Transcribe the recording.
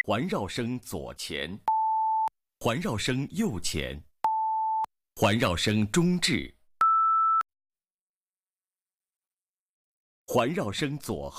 环绕声左前，环绕声右前，环绕声中置，环绕声左后。